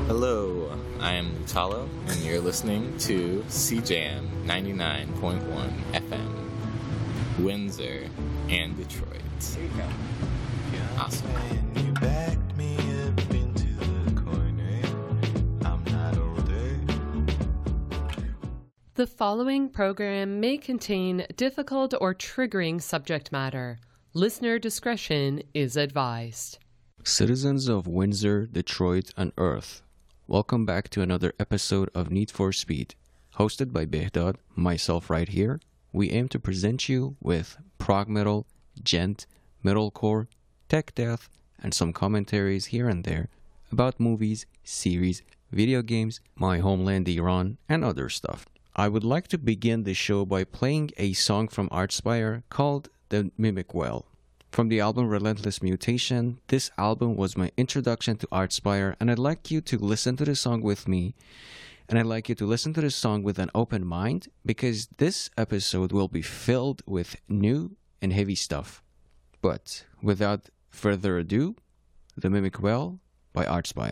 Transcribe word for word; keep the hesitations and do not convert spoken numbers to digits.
Hello, I am Lutalo, and you're listening to C Jam ninety-nine point one F M, Windsor and Detroit. There you go. Awesome. You backed me up into the corner. I'm not older. The following program may contain difficult or triggering subject matter. Listener discretion is advised. Citizens of Windsor, Detroit, and Earth, welcome back to another episode of Need for Speed. Hosted by Behdad, myself right here, we aim to present you with prog metal, gent, metalcore, tech death, and some commentaries here and there about movies, series, video games, my homeland Iran, and other stuff. I would like to begin the show by playing a song from Archspire called The Mimic Well. From the album Relentless Mutation, this album was my introduction to Archspire, and I'd like you to listen to the song with me, and I'd like you to listen to the song with an open mind, because this episode will be filled with new and heavy stuff. But without further ado, The Mimic Well by Archspire.